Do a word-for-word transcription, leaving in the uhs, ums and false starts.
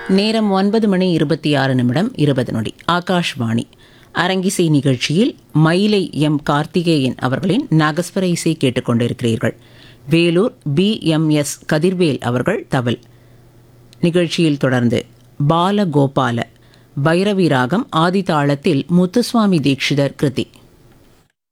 நேரம் ஒன்பது மணி இருபத்தி ஆறு நிமிடம் இருபது நொடி. ஆகாஷ்வாணி அரங்கிசை நிகழ்ச்சியில் மயிலை எம் கார்த்திகேயன் அவர்களின் நாகஸ்வர இசை கேட்டுக்கொண்டிருக்கிறீர்கள். Vellore B M S Kathirvel அவர்கள் தவில். நிகழ்ச்சியில் தொடர்ந்து பாலகோபால பைரவி ராகம் ஆதி தாளத்தில் முத்துசுவாமி தீட்சிதர் கிருதி.